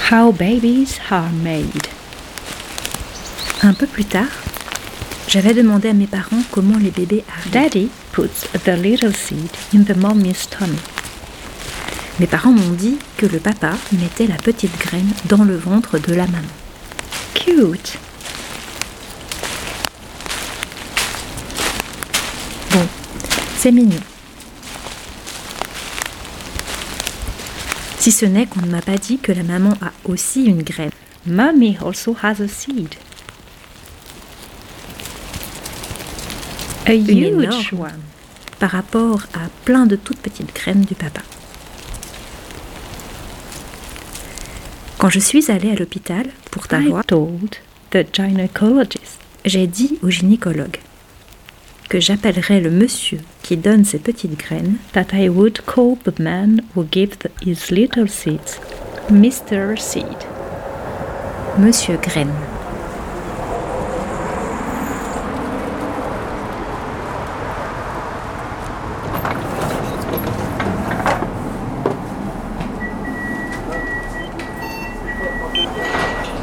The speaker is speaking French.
How babies are made. Un peu plus tard, j'avais demandé à mes parents comment les bébés arrivent. Daddy puts the little seed in the mommy's tummy. Mes parents m'ont dit que le papa mettait la petite graine dans le ventre de la maman. Cute. Bon, c'est mignon. Si ce n'est qu'on ne m'a pas dit que la maman a aussi une graine. Mommy also has a seed. A huge one. Par rapport à plein de toutes petites graines du papa. Quand je suis allée à l'hôpital pour t'avoir, I told the gynecologist. J'ai dit au gynécologue que j'appellerais le monsieur qui donne ses petites graines that I would call the man who gives his little seeds Mr. Seed. Monsieur Graine.